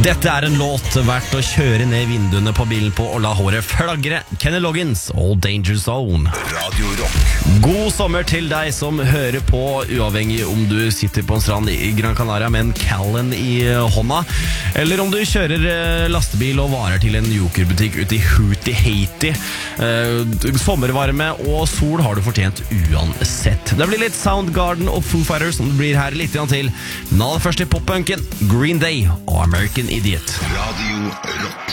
Dette er en låt verdt å kjøre ned vinduene på bilen på og la håret flagre. Kenny Loggins og Danger Zone. Radio Rock. God sommer til deg som hører på, uavhengig om du sitter på en strand i Gran Canaria med en Callen i hånda, eller om du kjører lastebil og varer til en jokerbutikk ute i Hootie Haiti. Sommervarme og sol har du fortjent uansett. Det blir litt Soundgarden og Foo Fighters som det blir her litt til. Men aller først i pop-punken, Green Day og American Idiot. Radio Rock.